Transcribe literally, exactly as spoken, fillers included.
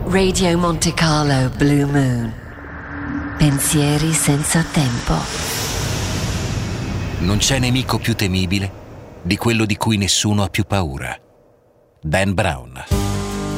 Radio Monte Carlo Blue Moon. Pensieri senza tempo. Non c'è nemico più temibile di quello di cui nessuno ha più paura. Dan Brown.